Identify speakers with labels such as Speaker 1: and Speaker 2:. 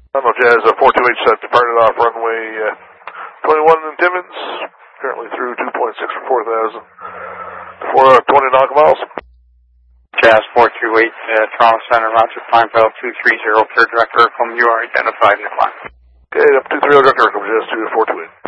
Speaker 1: Mountain Jazz 428 departed off runway 21 in Timmins, currently through 2.6 for 4,000 for 20 nautical miles.
Speaker 2: Jazz 428, Toronto Center, Roger, climb bell 230, clear direct Ericom, you are identified in the climb.
Speaker 1: Okay, up 230 direct Ericom, Jazz 428.